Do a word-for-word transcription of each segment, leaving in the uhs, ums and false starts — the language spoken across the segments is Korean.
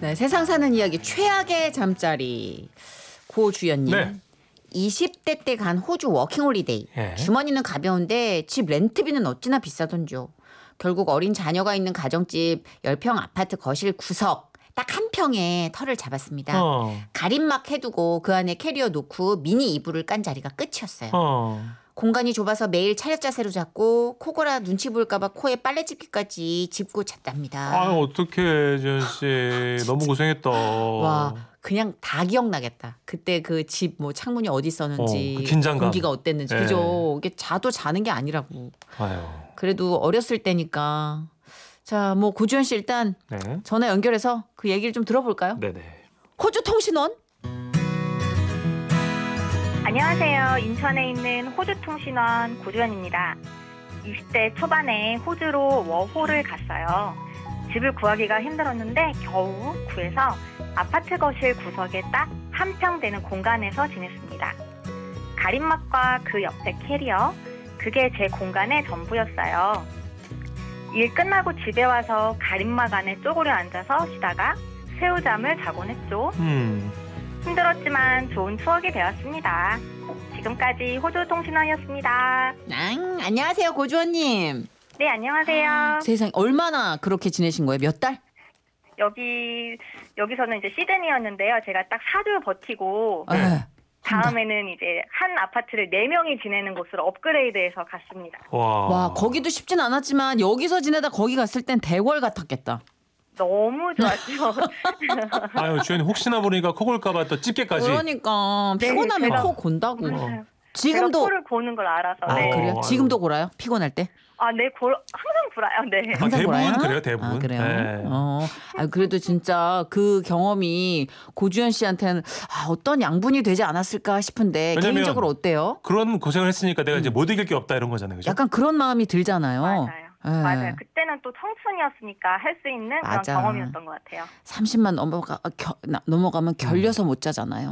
네, 세상 사는 이야기 최악의 잠자리 고주연님. 네. 이십 대 때 간 호주 워킹홀리데이. 예. 주머니는 가벼운데 집 렌트비는 어찌나 비싸던지요. 결국 어린 자녀가 있는 가정집 십 평 아파트 거실 구석 딱 한 평에 털을 잡았습니다. 어. 가림막 해두고 그 안에 캐리어 놓고 미니 이불을 깐 자리가 끝이었어요. 어. 공간이 좁아서 매일 차렷 자세로 잤고 코골아 눈치 보일까 봐 코에 빨래 집기까지 짚고 잤답니다. 아유 어떡해 지연 씨 너무 고생했다. 와 그냥 다 기억나겠다. 그때 그 집 뭐 창문이 어디 있었는지 어, 그 긴장감. 공기가 어땠는지. 네. 그죠. 이게 자도 자는 게 아니라고. 아유. 그래도 어렸을 때니까. 자, 뭐 고주현 씨 일단 네. 전화 연결해서 그 얘기를 좀 들어볼까요? 네네. 호주 통신원. 안녕하세요. 인천에 있는 호주통신원 고주연입니다. 이십 대 초반에 호주로 워홀을 갔어요. 집을 구하기가 힘들었는데 겨우 구해서 아파트 거실 구석에 딱 한 평 되는 공간에서 지냈습니다. 가림막과 그 옆에 캐리어, 그게 제 공간의 전부였어요. 일 끝나고 집에 와서 가림막 안에 쪼그려 앉아서 쉬다가 새우잠을 자곤 했죠. 음. 힘들었지만 좋은 추억이 되었습니다. 지금까지 호주통신원이었습니다. 앙, 안녕하세요 고주원님. 네, 안녕하세요. 세상에 얼마나 그렇게 지내신 거예요? 몇 달? 여기, 여기서는 이제 시드니였는데요. 제가 딱 사 주 버티고, 네. 에휴, 다음에는 이제 한 아파트를 네 명이 지내는 곳으로 업그레이드해서 갔습니다. 와. 와 거기도 쉽진 않았지만 여기서 지내다 거기 갔을 땐 대궐 같았겠다. 너무 좋았죠. 아유 주연이 혹시나 모르니까 코 골까봐 또 집게까지. 그러니까 네, 피곤하면 제가- 코 곤다고. 맞아요. 지금도 제가 코를 고는 걸 알아서. 아 네. 그래요? 어, 지금도 골아요? 피곤할 때? 아, 네, 골, 항상 불어요. 네. 아, 항상 대부분 골아요? 그래요, 대부분. 아, 그래요? 네. 어. 아, 그래도 진짜 그 경험이 고주현 씨한테는 아, 어떤 양분이 되지 않았을까 싶은데 왜냐면 개인적으로 어때요? 그런 고생을 했으니까 내가 이제 못 이길 게 없다 이런 거잖아요. 그죠? 약간 그런 마음이 들잖아요. 맞아요. 예. 맞아요. 그때는 또 청춘이었으니까 할 수 있는 그런 맞아. 경험이었던 것 같아요. 삼십만 넘어가, 겨, 나- 넘어가면 결려서 못 자잖아요.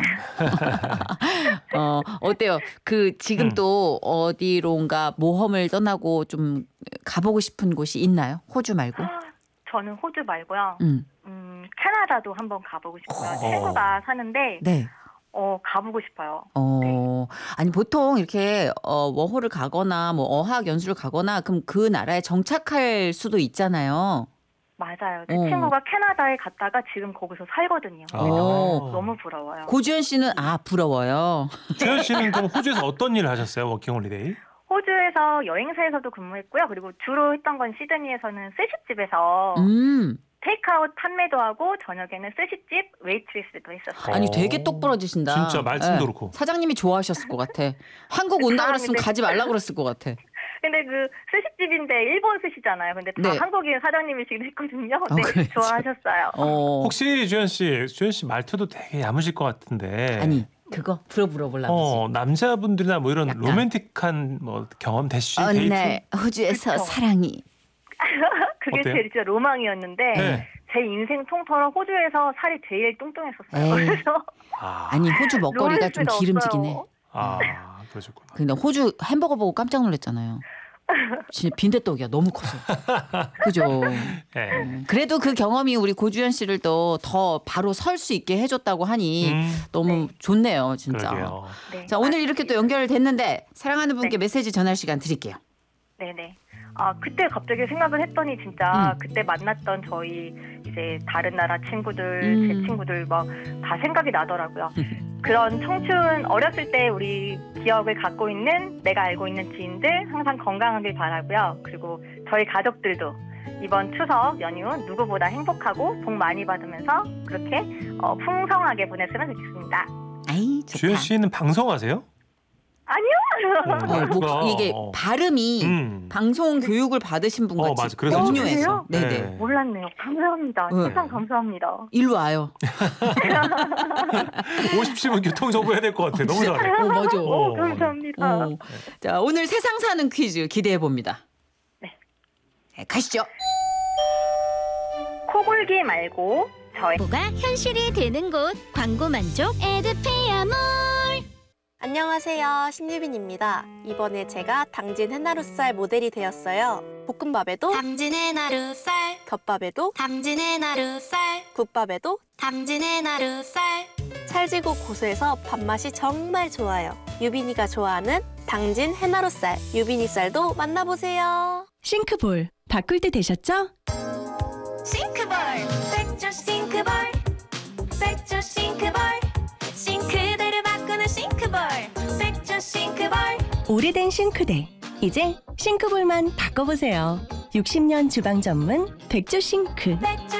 어, 어때요? 그 지금 음. 또 어디론가 모험을 떠나고 좀 가보고 싶은 곳이 있나요? 호주 말고? 저는 호주 말고요. 음. 음, 캐나다도 한번 가보고 싶고요. 어. 친구가 사는데 네. 어, 가보고 싶어요. 어, 아니 보통 이렇게 어, 워홀을 가거나 뭐 어학 연수를 가거나 그럼 그 나라에 정착할 수도 있잖아요. 맞아요. 제 어. 친구가 캐나다에 갔다가 지금 거기서 살거든요. 아. 오. 너무 부러워요. 고주현 씨는 아 부러워요. 주연 씨는 그럼 호주에서 어떤 일을 하셨어요? 워킹홀리데이? 호주에서 여행사에서도 근무했고요. 그리고 주로 했던 건 시드니에서는 스시집에서 음, 테이크아웃 판매도 하고 저녁에는 스시집 웨이트리스도 했었어요. 아니 어. 되게 똑부러지신다. 진짜 말씀도 예. 그렇고. 사장님이 좋아하셨을 것 같아. 한국 온다 그랬으면 사람인데. 가지 말라 그랬을 것 같아. 근데 그 스시집인데 일본 스시잖아요. 근데 다 네. 한국인 사장님이시긴 했거든요. 어, 네, 그렇죠. 좋아하셨어요. 어, 혹시 주연 씨, 주연 씨 말투도 되게 야무실 것 같은데. 아니 그거 불어 불어 볼라. 어, 남자분들이나 뭐 이런 약간. 로맨틱한 뭐 경험 대시 데이트. 언날 호주에서 그쵸. 사랑이. 그게 어때요? 제일 진짜 로망이었는데 네. 제 인생 통틀어 호주에서 살이 제일 뚱뚱했었어요. 에이. 그래서 아, 아니 호주 먹거리가 좀 로맨스가 기름지긴 해. 없어요. 아, 그러셨구나. 근데 호주 햄버거 보고 깜짝 놀랐잖아요. 진짜 빈대떡이야. 너무 커서. 그죠. 네. 그래도 그 경험이 우리 고주현 씨를 또 더 바로 설 수 있게 해줬다고 하니 음, 너무 좋네요, 진짜. 그러게요. 네, 자, 오늘 이렇게 또 연결됐는데 사랑하는 분께 네. 메시지 전할 시간 드릴게요. 네네. 아 그때 갑자기 생각을 했더니 진짜 그때 만났던 저희 이제 다른 나라 친구들, 음. 제 친구들 막 다 생각이 나더라고요. 그런 청춘 어렸을 때 우리 기억을 갖고 있는 내가 알고 있는 지인들 항상 건강하길 바라고요. 그리고 저희 가족들도 이번 추석 연휴 누구보다 행복하고 복 많이 받으면서 그렇게 어, 풍성하게 보냈으면 좋겠습니다. 아이, 좋다. 주연 씨는 방송하세요? 아니요. 어, 목, 어. 이게 발음이 음. 방송 교육을 받으신 분 어, 같이 맞아. 그래서 영유해서. 그래요? 네네. 네. 몰랐네요. 감사합니다. 네. 세상 감사합니다. 일로 와요. 오십칠 분 교통정보 해야 될 것 같아. 너무 잘해. 어, 맞아. 오, 감사합니다. 어. 자, 오늘 세상 사는 퀴즈 기대해 봅니다. 네. 네, 가시죠. 코골기 말고 저의 뭐가 현실이 되는 곳 광고 만족 에드피아몰. 안녕하세요. 신유빈입니다. 이번에 제가 당진 해나루살 모델이 되었어요. 볶음밥에도 당진의 나루쌀 덮밥에도 당진의 나루쌀, 국밥에도 당진의 나루쌀. 찰지고 고소해서 밥맛이 정말 좋아요. 유빈이가 좋아하는 당진 해나루쌀, 유빈이 쌀도 만나보세요. 싱크볼 바꿀 때 되셨죠? 싱크볼, 백조 싱크볼, 백조 싱크볼. 싱크대를 바꾸는 싱크볼, 백조 싱크볼. 오래된 싱크대 이제 싱크볼만 바꿔보세요. 육십 년 주방 전문 백조 싱크. 백조